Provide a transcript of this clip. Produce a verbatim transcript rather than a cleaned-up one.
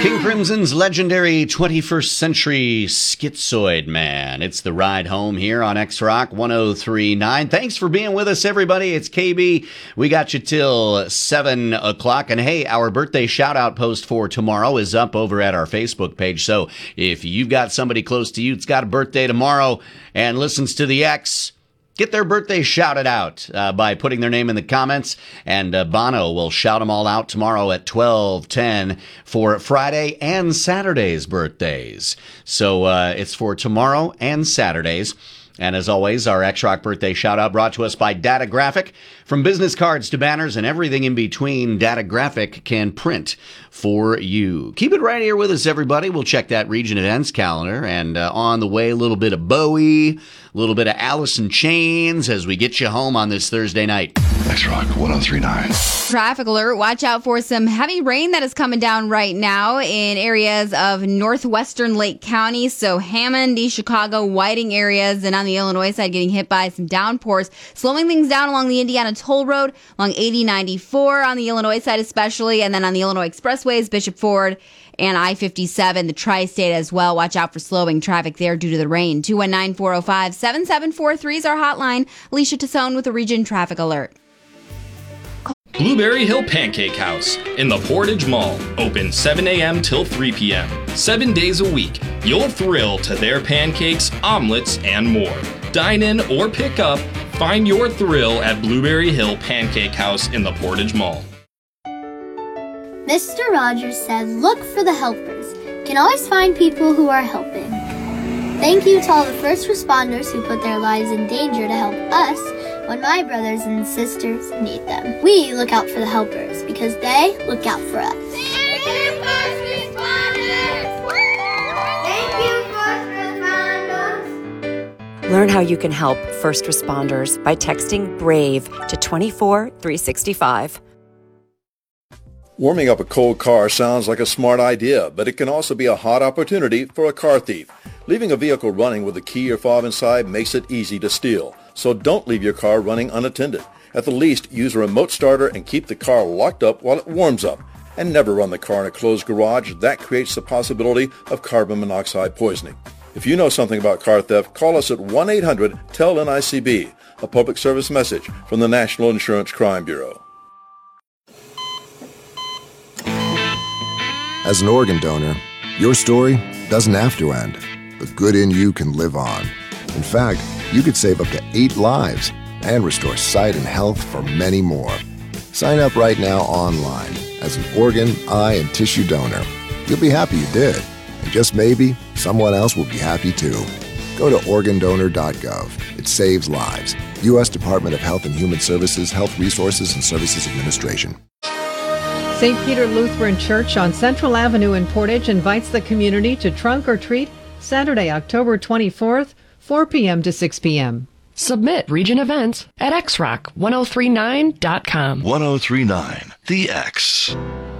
King Crimson's legendary twenty-first century Schizoid Man. It's the ride home here on X-Rock one oh three point nine. Thanks for being with us, everybody. It's K B. We got you till seven o'clock. And hey, our birthday shout-out post for tomorrow is up over at our Facebook page. So if you've got somebody close to you that's got a birthday tomorrow and listens to the X, get their birthday shouted out uh, by putting their name in the comments, and uh, Bono will shout them all out tomorrow at twelve ten for Friday and Saturday's birthdays. So uh, it's for tomorrow and Saturdays. And as always, our X-Rock birthday shout-out brought to us by Data Graphic. From business cards to banners and everything in between, Data Graphic can print for you. Keep it right here with us, everybody. We'll check that region events calendar. And uh, on the way, a little bit of Bowie, a little bit of Alice in Chains as we get you home on this Thursday night. X-Rock one oh three point nine. Traffic alert. Watch out for some heavy rain that is coming down right now in areas of northwestern Lake County. So Hammond, East Chicago, Whiting areas, and on the Illinois side getting hit by some downpours. Slowing things down along the Indiana Toll Road, along eighty ninety-four on the Illinois side especially, and then on the Illinois Expressways, Bishop Ford, and I fifty-seven, the tri-state as well. Watch out for slowing traffic there due to the rain. two one nine, four oh five, seven seven four three is our hotline. Alicia Tassone with the Region Traffic Alert. Blueberry Hill Pancake House in the Portage Mall. Open seven a.m. till three p.m. Seven days a week. You'll thrill to their pancakes, omelets, and more. Dine in or pick up. Find your thrill at Blueberry Hill Pancake House in the Portage Mall. Mister Rogers said, look for the helpers. You can always find people who are helping. Thank you to all the first responders who put their lives in danger to help us when my brothers and sisters need them. We look out for the helpers because they look out for us. Thank you, first responders! Thank you, first responders! Learn how you can help first responders by texting BRAVE to two four three six five. Warming up a cold car sounds like a smart idea, but it can also be a hot opportunity for a car thief. Leaving a vehicle running with a key or fob inside makes it easy to steal. So don't leave your car running unattended. At the least, use a remote starter and keep the car locked up while it warms up. And never run the car in a closed garage. That creates the possibility of carbon monoxide poisoning. If you know something about car theft, call us at one eight hundred T E L N I C B, a public service message from the National Insurance Crime Bureau. As an organ donor, your story doesn't have to end. The good in you can live on. In fact, you could save up to eight lives and restore sight and health for many more. Sign up right now online as an organ, eye, and tissue donor. You'll be happy you did, and just maybe someone else will be happy too. Go to organ donor dot gov. It saves lives. U S Department of Health and Human Services, Health Resources and Services Administration. Saint Peter Lutheran Church on Central Avenue in Portage invites the community to trunk or treat Saturday, October twenty-fourth, four p.m. to six p.m. Submit region events at x rock ten thirty-nine dot com. ten thirty-nine, The X.